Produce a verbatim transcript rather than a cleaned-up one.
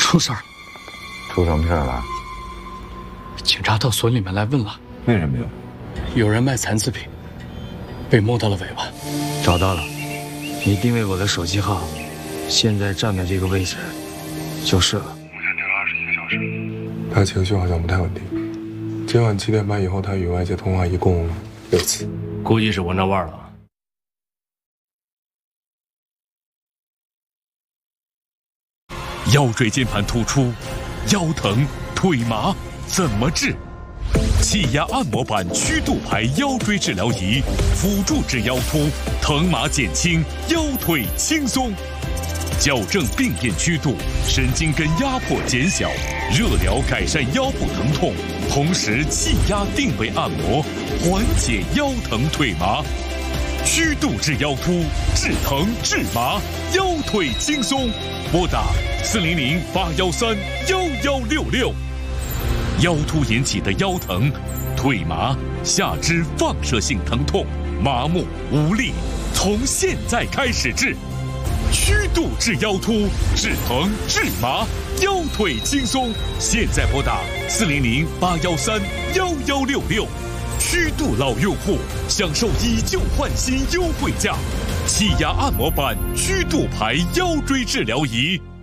出事儿了！ 出什么事儿了？ 警察到所里面来问了。 为什么呀？ 有人卖残次品，被摸到了尾巴。 找到了，你定位我的手机号，现在站的这个位置，就是了。 目前定了二十一个小时。 他情绪好像不太稳定。今晚七点半以后，他与外界通话一共六次。 估计是闻着味儿了。 腰椎间盘突出、腰疼、腿麻怎么治？气压按摩板曲度牌腰椎治疗仪，辅助治腰突，疼麻减轻，腰腿轻松。矫正病变曲度，神经根压迫减小，热疗改善腰部疼痛，同时气压定位按摩，缓解腰疼腿麻。曲度治腰突，治疼治麻，腰腿轻松。拨打四零零八幺三幺幺六六。腰突引起的腰疼、腿麻、下肢放射性疼痛、麻木无力，从现在开始治。曲度治腰突，治疼治麻，腰腿轻松。现在拨打四零零八幺三幺幺六六。曲度老用户享受以旧换新优惠价，气压按摩板曲度牌腰椎治疗仪。